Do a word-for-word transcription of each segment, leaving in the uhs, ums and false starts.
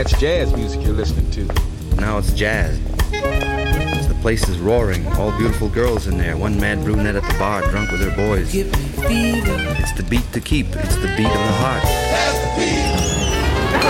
that's jazz music you're listening to. Now it's jazz. The place is roaring, all beautiful girls in there, one mad brunette at the bar, drunk with her boys. It's the beat to keep, it's the beat of the heart. That's the beat.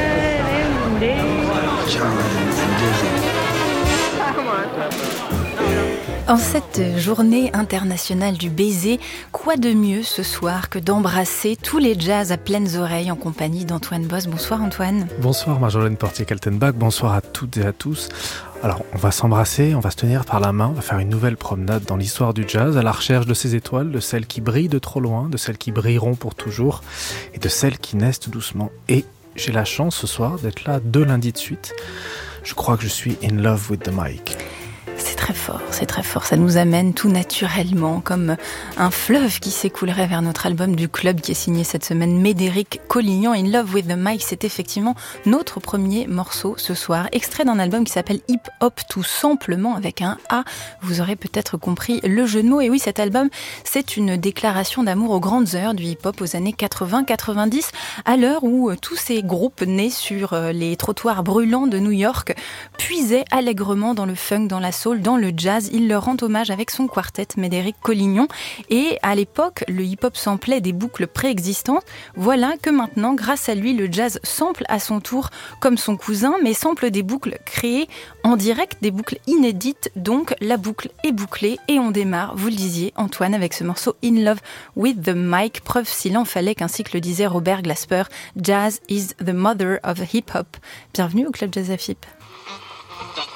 En cette journée internationale du baiser, quoi de mieux ce soir que d'embrasser tous les jazz à pleines oreilles en compagnie d'Antoine Boss. Bonsoir Antoine. Bonsoir Marjolaine Portier-Kaltenbach, bonsoir à toutes et à tous. Alors on va s'embrasser, on va se tenir par la main, on va faire une nouvelle promenade dans l'histoire du jazz à la recherche de ces étoiles, de celles qui brillent de trop loin, de celles qui brilleront pour toujours et de celles qui naissent doucement. Et j'ai la chance ce soir d'être là deux lundis de suite. Je crois que je suis in love with the mic. C'est très fort, c'est très fort. Ça nous amène tout naturellement, comme un fleuve qui s'écoulerait vers notre album du club qui est signé cette semaine, Médéric Collignon. In Love with the Mic, c'est effectivement notre premier morceau ce soir, extrait d'un album qui s'appelle Hip Hop, tout simplement avec un A. Vous aurez peut-être compris le jeu de mots. Et oui, cet album, c'est une déclaration d'amour aux grandes heures du hip-hop aux années quatre-vingts quatre-vingt-dix, à l'heure où tous ces groupes nés sur les trottoirs brûlants de New York puisaient allègrement dans le funk, dans la soul, dans le jazz. Il leur rend hommage avec son quartet Médéric Collignon. Et à l'époque, le hip-hop samplait des boucles préexistantes. Voilà que maintenant, grâce à lui, le jazz sample à son tour comme son cousin, mais sample des boucles créées en direct, des boucles inédites. Donc la boucle est bouclée et on démarre, vous le disiez Antoine, avec ce morceau In Love with the Mic. Preuve s'il en fallait qu'ainsi que le disait Robert Glasper, Jazz is the mother of hip-hop. Bienvenue au Club Jazz F I P.